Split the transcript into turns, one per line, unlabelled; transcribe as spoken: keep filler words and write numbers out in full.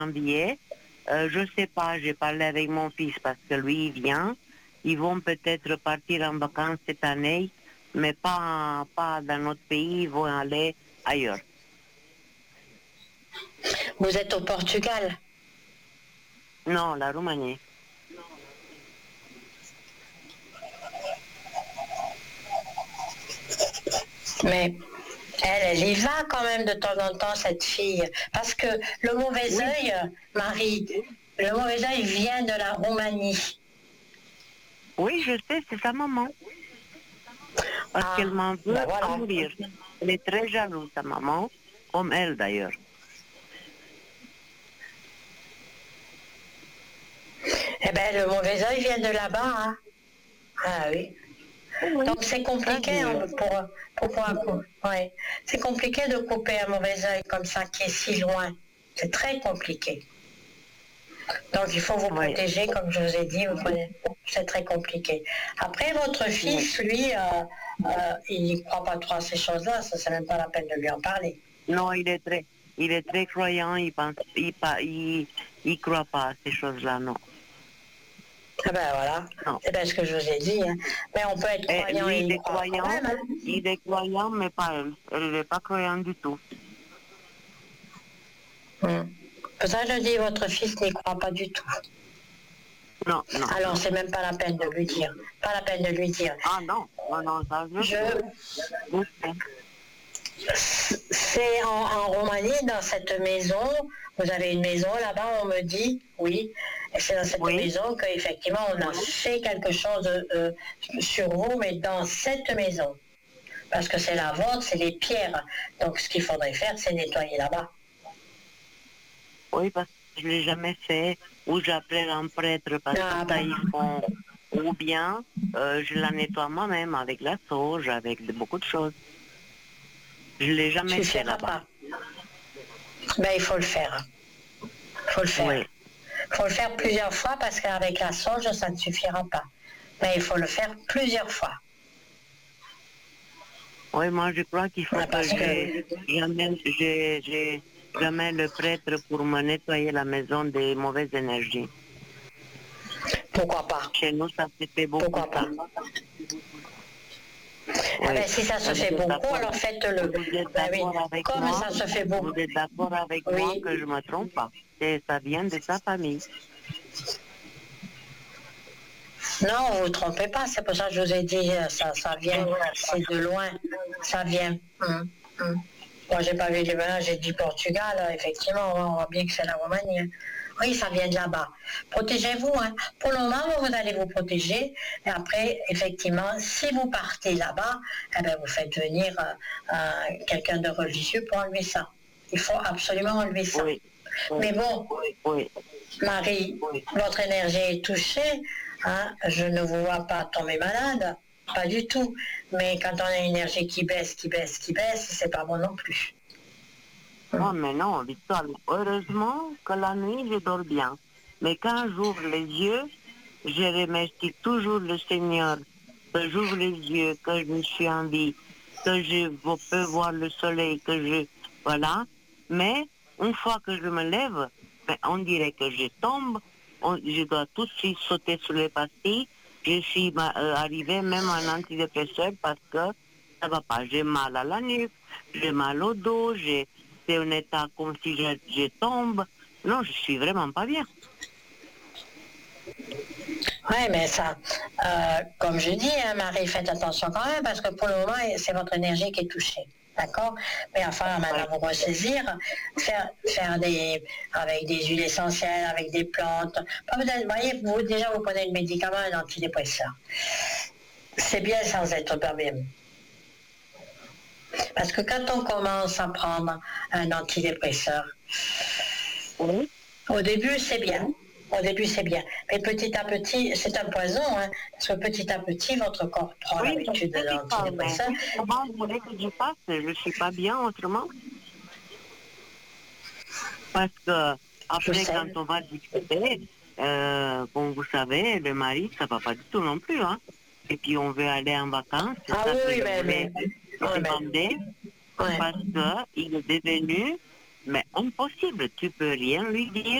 janvier. Euh, je sais pas, j'ai parlé avec mon fils parce que lui, il vient. Ils vont peut-être partir en vacances cette année, mais pas, pas dans notre pays, ils vont aller ailleurs.
Vous êtes au Portugal?
Non, la Roumanie.
Mais elle, elle y va quand même de temps en temps, cette fille. Parce que le mauvais
Oui.
œil, Marie, le mauvais œil vient de la Roumanie.
Oui, je sais, c'est sa maman. Parce
Ah,
qu'elle m'en veut
ben
à
voilà.
mourir. Elle est très jalouse, sa maman, comme elle d'ailleurs.
Eh ben, le mauvais œil vient de là-bas, hein. Ah oui.
Oui,
Donc c'est
ça,
compliqué hein,
je-
pour, pour pouvoir couper. Ouais. C'est compliqué de couper un mauvais œil comme ça qui est si loin. C'est très compliqué. Donc il faut vous
oui,
protéger, comme je vous ai dit, vous prenez- c'est très compliqué. Après, votre
oui.
fils, lui, euh, euh, il n'y croit pas trop à ces choses-là, ça c'est même pas la peine de lui en parler.
Non, il est très, il est très croyant, il pense, il, pas, il, il croit pas à ces choses-là, non.
Ah ben voilà,
Non.
c'est bien ce que je vous ai dit. Hein. Mais on peut être
Et
croyant
lui,
et
il
y
est
croire quand
croyant,
même. Hein.
il est croyant, mais pas elle. Elle n'est pas croyante du tout.
Hmm. Pour ça, je dis, votre fils n'y croit pas du tout.
Non, non,
Alors,
non.
c'est même pas la peine de lui dire. Pas la peine de lui dire.
Ah non, non, non, ça je
Je,
sais. Je sais.
c'est en, en Roumanie, dans cette maison, vous avez une maison là-bas, on me dit, oui, et c'est dans cette
Oui,
maison qu'effectivement on a fait quelque chose euh, sur vous, mais dans cette maison. Parce que c'est la vôtre, c'est les pierres. Donc ce qu'il faudrait faire, c'est nettoyer là-bas.
oui, parce que je ne l'ai jamais fait, ou j'appelle un prêtre parce que
Ah
ça,
bon.
ils font, ou bien euh, je la nettoie moi-même avec la sauge, avec de- beaucoup de choses. Je ne l'ai jamais fait
Suffira
là-bas.
pas. Ben, il faut le faire. Il faut le faire.
Oui,
Il faut le faire plusieurs fois parce qu'avec la sauge, ça ne suffira pas. Mais il faut le faire plusieurs fois.
oui, moi je crois qu'il faut
Ah,
que
parce
j'ai,
que,
j'amène, j'ai, j'ai, j'amène le prêtre pour me nettoyer la maison des mauvaises énergies.
pourquoi pas?
Chez nous, ça se fait beaucoup
Pourquoi
ça.
pas? Eh
Oui.
ben, si ça se
Et vous
fait
êtes
beaucoup,
d'accord,
alors faites-le.
vous êtes
Ben oui,
d'accord avec
comme
moi,
ça se fait
vous
beaucoup.
êtes d'accord avec moi
Oui.
que je ne me trompe pas. Et ça vient de sa famille.
Non, vous ne vous trompez pas, c'est pour ça que je vous ai dit, euh, ça, ça vient, c'est de loin, ça vient. Hum, hum. Moi, j'ai pas vu les ménages, j'ai dit Portugal, euh, effectivement, on voit bien que c'est la Roumanie. Hein. Oui, ça vient de là-bas. Protégez-vous. Hein. Pour le moment, vous allez vous protéger. Et après, effectivement, si vous partez là-bas, eh ben, vous faites venir euh, euh, quelqu'un de religieux pour enlever ça. Il faut absolument enlever ça.
Oui. Oui.
Mais bon,
Oui.
Marie, votre énergie est touchée. Hein, je ne vous vois pas tomber malade, pas du tout. Mais quand on a une énergie qui baisse, qui baisse, qui baisse, c'est pas bon non plus.
Oh, mais non, Victoire, heureusement que la nuit, je dors bien. Mais quand j'ouvre les yeux, je remercie toujours le Seigneur que j'ouvre les yeux, que je suis en vie, que je peux voir le soleil, que je... Voilà. Mais une fois que je me lève, ben, on dirait que je tombe, on- je dois tout de suite sauter sur les pastilles. Je suis ma- euh, arrivée même en antidépresseur parce que ça va pas. J'ai mal à la nuque, j'ai mal au dos, j'ai c'est un état comme si je, je tombe. Non, je suis vraiment pas bien.
Oui, mais ça, euh, comme je dis, hein, Marie, faites attention quand même, parce que pour le moment, c'est votre énergie qui est touchée. D'accord? Mais enfin, maintenant, vous ressaisir, faire, faire des, avec des huiles essentielles, avec des plantes. Pas besoin- Vous voyez, vous, déjà, vous prenez le médicament, un antidépresseur. C'est bien sans être problème. Parce que quand on commence à prendre un antidépresseur,
Oui.
au début, c'est bien. Au début, c'est bien. Mais petit à petit, c'est un poison, hein, parce que petit à petit, votre corps prend
Oui, je
l'habitude de
sais, Victor, mais
l'antidépresseur.
comment vous voulez que je fasse? Je suis pas bien autrement. Parce que
Je
après,
sais.
quand on va discuter, euh, comme vous savez, le mari, ça va pas du tout non plus, hein. Et puis on veut aller en vacances, c'est
Ah
ça
oui,
que
oui,
je
mais...
voulais
mais,
vous
ouais, mais
demander,
ouais.
parce que il est devenu Mais impossible, tu peux rien lui dire.